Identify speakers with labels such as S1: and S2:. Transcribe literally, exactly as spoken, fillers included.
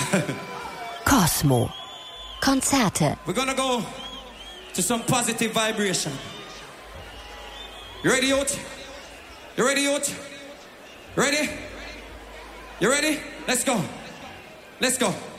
S1: Cosmo. Konzerte.
S2: We're gonna go to some positive vibration. You ready, youth? You ready, youth? Ready? You ready? Let's go. Let's go.